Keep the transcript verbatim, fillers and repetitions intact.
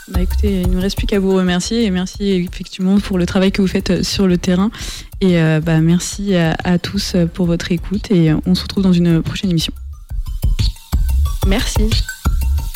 Bah écoutez, il ne nous reste plus qu'à vous remercier et merci effectivement pour le travail que vous faites sur le terrain. Et euh, bah, merci à, à tous pour votre écoute et on se retrouve dans une prochaine émission. Merci.